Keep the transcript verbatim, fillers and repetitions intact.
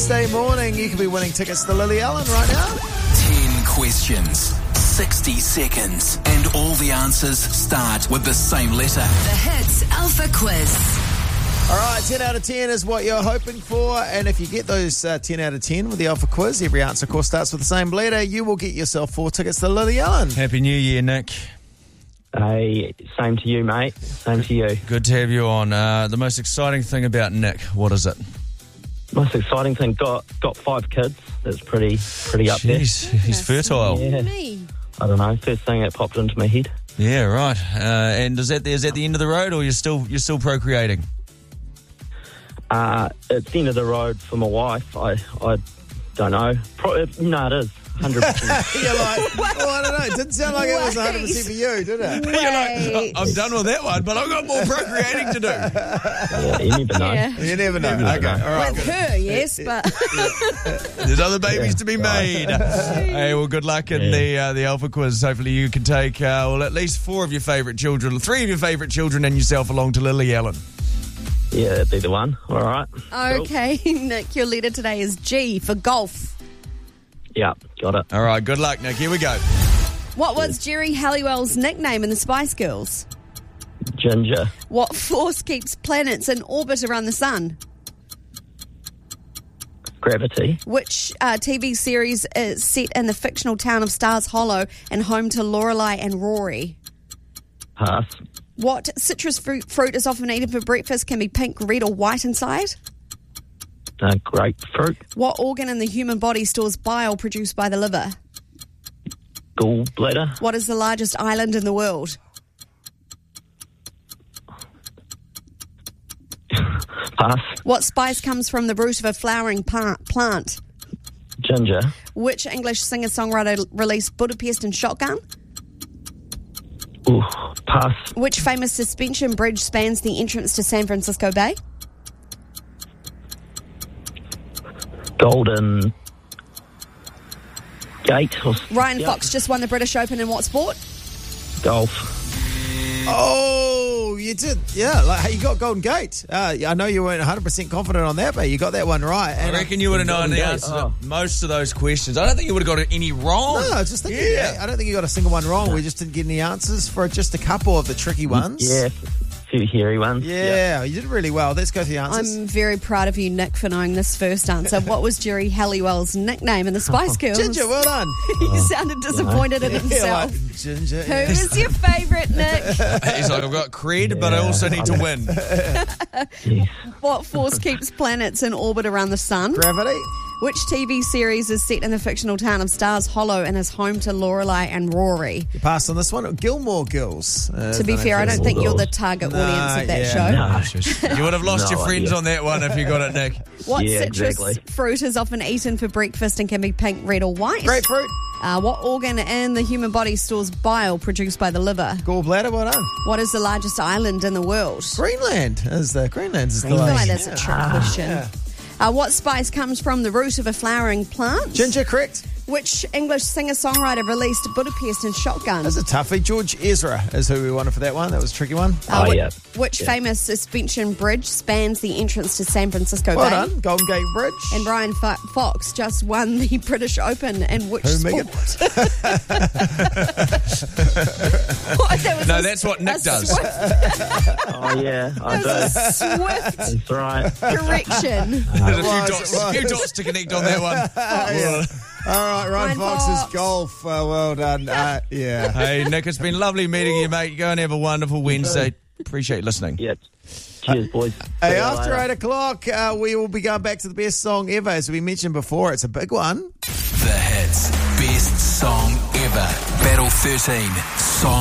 Wednesday morning. You could be winning tickets to Lily Allen right now. Ten questions, sixty seconds, and all the answers start with the same letter. The Hits Alpha Quiz. All right, ten out of ten is what you're hoping for. And if you get those uh, ten out of ten with the Alpha Quiz, every answer, of course, starts with the same letter, you will get yourself four tickets to Lily Allen. Happy New Year, Nick. Hey, same to you, mate. Same to you. Good to have you on. Uh, the most exciting thing about Nick, what is it? Most exciting thing, got got five kids. That's pretty pretty up Jeez, he's fertile. there. Yeah. I don't know. First thing that popped into my head. Yeah, right. Uh, and is that is that the end of the road, or you're still you're still procreating? Uh, it's the end of the road for my wife. I I don't know. Pro- no, it is. one hundred percent. You're like, oh, I don't know. It didn't sound like it was one hundred percent for you, did it? You're like, I'm done with that one, but I've got more procreating to do. Yeah, you never know. Yeah. You never know. You never Okay, know. all right. With her, yes, but There's other babies to be made. Hey, well, good luck in Yeah. the uh, the Alpha Quiz. Hopefully you can take, uh, well, at least four of your favourite children, three of your favourite children and yourself along to Lily Allen. Yeah, that'd be the one. All right. okay, Nick, your letter today is G for golf. Yeah, got it. All right, good luck, Nick. Here we go. What was Jerry Halliwell's nickname in the Spice Girls? Ginger. What force keeps planets in orbit around the sun? Gravity. Which uh, T V series is set in the fictional town of Stars Hollow and home to Lorelai and Rory? Pass. What citrus fruit, fruit is often eaten for breakfast, can be pink, red or white inside? Uh, grapefruit. What organ in the human body stores bile produced by the liver? Gallbladder. What is the largest island in the world? Pass. What spice comes from the root of a flowering pa- plant? Ginger. Which English singer-songwriter released Budapest and Shotgun? Ooh, pass. Which famous suspension bridge spans the entrance to San Francisco Bay? Golden Gate. Or, Ryan yeah. Fox just won the British Open in what sport? Golf. Oh, you did. Yeah, like hey, you got Golden Gate. Uh, I know you weren't one hundred percent confident on that, but you got that one right. I And reckon you would have known the Golden answer Gate. to Oh. most of those questions. I don't think you would have got any wrong. No, I was just thinking. Yeah. Yeah. I don't think you got a single one wrong. We just didn't get any answers for just a couple of the tricky ones. Yeah, a few hairy ones. Yeah, you did really well. Let's go through the answers. I'm very proud of you, Nick, for knowing this first answer. What was Jerry Halliwell's nickname in the Spice Girls? Ginger, well done. He sounded disappointed in Yeah, himself. like, Ginger. Who yeah. is your favourite, Nick? He's like, I've got cred, but I also need to win. Yes. What force keeps planets in orbit around the sun? Gravity. Which T V series is set in the fictional town of Stars Hollow and is home to Lorelai and Rory? You passed on this one. Gilmore Girls. Uh, To be don't fair, I know don't if think it's- you're the target Nah, audience of that yeah, show. no. It's just- you would have lost No your friends idea. on that one if you got it, Nick. What Yeah, citrus exactly. fruit is often eaten for breakfast and can be pink, red or white? Grapefruit. Uh, what organ in the human body stores bile produced by the liver? Gallbladder, well done. What is the largest island in the world? Greenland is the Greenland is the I feel like largest. that's a trick question. Yeah. Uh, what spice comes from the root of a flowering plant? Ginger, correct. Which English singer-songwriter released Budapest and Shotgun? That's a toughie. George Ezra is who we wanted for that one. That was a tricky one. Uh, Oh, whi- yeah. Which Yeah. famous suspension bridge spans the entrance to San Francisco Well Bay? done. Golden Gate Bridge. And Ryan Fo- Fox just won the British Open in which Who, sport? Megan? What? That was No, a- that's what a Nick does. Swift, Oh, yeah, I that was do. a swift That's right. correction. There's a few, was, dots, it a few was. dots to connect on that one. Yeah. All right, Ryan Ryan Fox's Fox. golf. Uh, well done. Uh, yeah. Hey, Nick, it's been lovely meeting you, mate. Go and have a wonderful Wednesday. Appreciate listening. Yeah. Cheers, boys. See Hey, you after later. eight o'clock, uh, we will be going back to the best song ever. As we mentioned before, it's a big one. The Hits Best Song Ever. Battle thirteen. Song